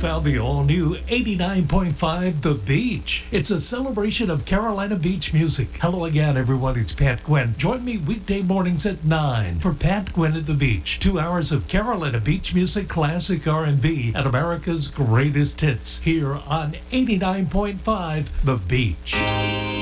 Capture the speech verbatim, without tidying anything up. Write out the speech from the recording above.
found the all-new eighty-nine point five The Beach. It's a celebration of Carolina Beach music. Hello again, everyone. It's Pat Gwynn. Join me weekday mornings at nine for Pat Gwynn at the Beach. Two hours of Carolina Beach music, classic R and B, and America's greatest hits here on eighty-nine point five The Beach.